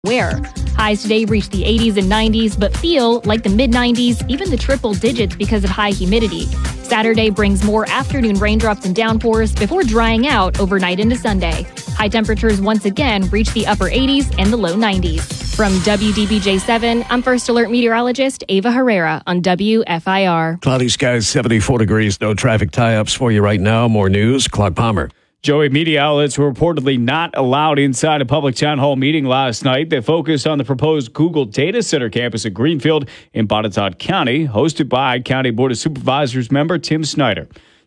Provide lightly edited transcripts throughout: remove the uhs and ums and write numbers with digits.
Where highs today reach the 80s and 90s, but feel like the mid-90s, even the triple digits because of high humidity. Saturday brings more afternoon raindrops and downpours before drying out overnight into Sunday. High temperatures once again reach the upper 80s and the low 90s. From WDBJ7, I'm First Alert meteorologist Ava Herrera on WFIR. Cloudy skies, 74 degrees, no traffic tie-ups for you right now. More news, Clark Palmer. Joey, media outlets were reportedly not allowed inside a public town hall meeting last night that focused on the proposed Google data center campus at Greenfield in Botetourt County, hosted by County Board of Supervisors member Tim Snyder.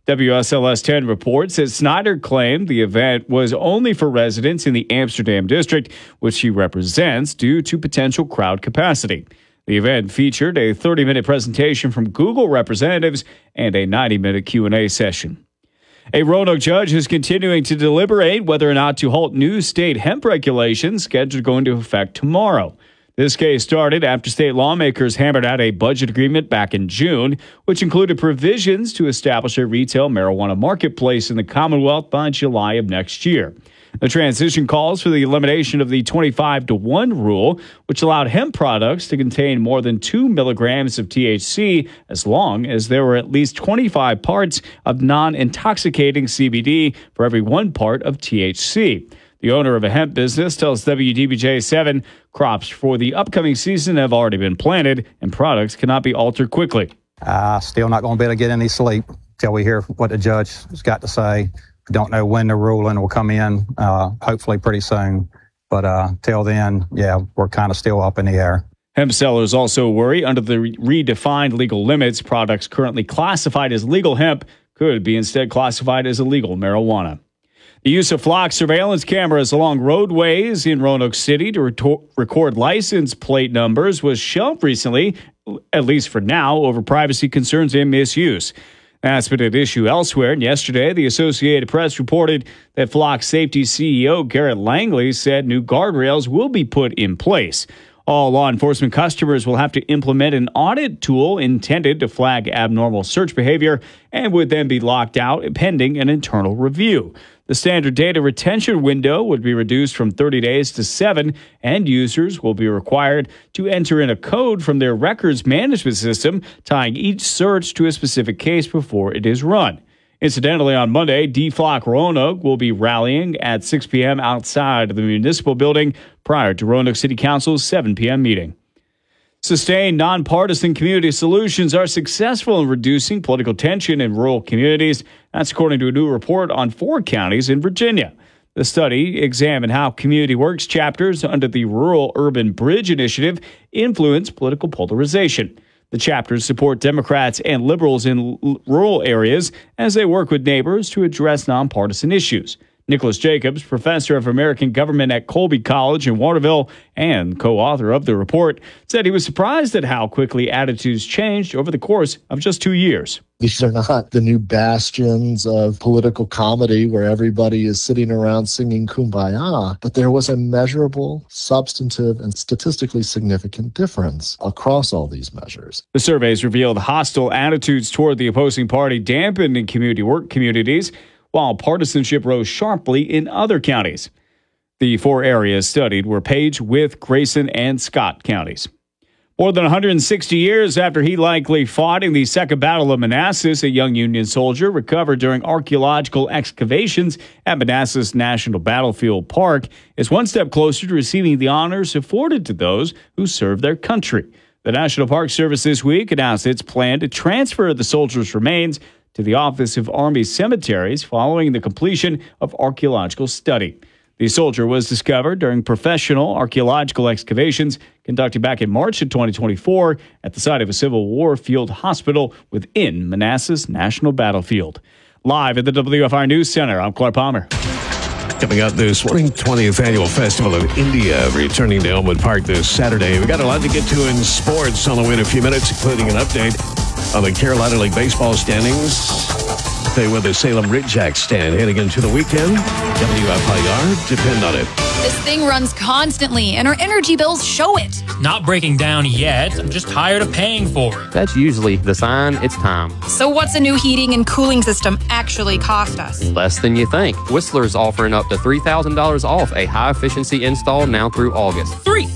WSLS 10 reports that Snyder claimed the event was only for residents in the Amsterdam district, which he represents, due to potential crowd capacity. The event featured a 30-minute presentation from Google representatives and a 90-minute Q&A session. A Roanoke judge is continuing to deliberate whether or not to halt new state hemp regulations scheduled to go into effect tomorrow. This case started after state lawmakers hammered out a budget agreement back in June, which included provisions to establish a retail marijuana marketplace in the Commonwealth by July of next year. The transition calls for the elimination of the 25-to-1 rule, which allowed hemp products to contain more than 2 milligrams of THC as long as there were at least 25 parts of non-intoxicating CBD for every 1 part of THC. The owner of a hemp business tells WDBJ7 crops for the upcoming season have already been planted and products cannot be altered quickly. Still not going to be able to get any sleep till we hear what the judge has got to say. We don't know when the ruling will come in, hopefully pretty soon. But till then, we're kind of still up in the air. Hemp sellers also worry under the redefined legal limits, products currently classified as legal hemp could be instead classified as illegal marijuana. The use of flock surveillance cameras along roadways in Roanoke City to record license plate numbers was shelved recently, at least for now, over privacy concerns and misuse. That's been an issue elsewhere, and yesterday the Associated Press reported that Flock Safety CEO Garrett Langley said new guardrails will be put in place. All law enforcement customers will have to implement an audit tool intended to flag abnormal search behavior and would then be locked out pending an internal review. The standard data retention window would be reduced from 30 days to 7, and users will be required to enter in a code from their records management system, tying each search to a specific case before it is run. Incidentally, on Monday, DFlock Roanoke will be rallying at 6 p.m. outside of the municipal building prior to Roanoke City Council's 7 p.m. meeting. Sustained nonpartisan community solutions are successful in reducing political tension in rural communities. That's according to a new report on 4 counties in Virginia. The study examined how Community Works chapters under the Rural Urban Bridge Initiative influence political polarization. The chapters support Democrats and liberals in rural areas as they work with neighbors to address nonpartisan issues. Nicholas Jacobs, professor of American government at Colby College in Waterville and co-author of the report, said he was surprised at how quickly attitudes changed over the course of just 2 years. These are not the new bastions of political comedy where everybody is sitting around singing Kumbaya, but there was a measurable, substantive, and statistically significant difference across all these measures. The surveys revealed hostile attitudes toward the opposing party dampened in community work communities, while partisanship rose sharply in other counties. The 4 areas studied were Page, Wythe, Grayson, and Scott counties. More than 160 years after he likely fought in the Second Battle of Manassas, a young Union soldier recovered during archaeological excavations at Manassas National Battlefield Park is one step closer to receiving the honors afforded to those who serve their country. The National Park Service this week announced its plan to transfer the soldier's remains to the Office of Army Cemeteries following the completion of archaeological study. The soldier was discovered during professional archaeological excavations conducted back in March of 2024 at the site of a Civil War field hospital within Manassas National Battlefield. Live at the WFIR News Center, I'm Clark Palmer. Coming up this morning, 20th Annual Festival of India returning to Elmwood Park this Saturday. We got a lot to get to in sports on the way in a few minutes, including an update on the Carolina League baseball standings. Stay with the Salem Ridgejack stand heading into the weekend. WFIR, depend on it. This thing runs constantly, and our energy bills show it. Not breaking down yet. I'm just tired of paying for it. That's usually the sign it's time. So what's a new heating and cooling system actually cost us? Less than you think. Whistler's offering up to $3,000 off a high-efficiency install now through August.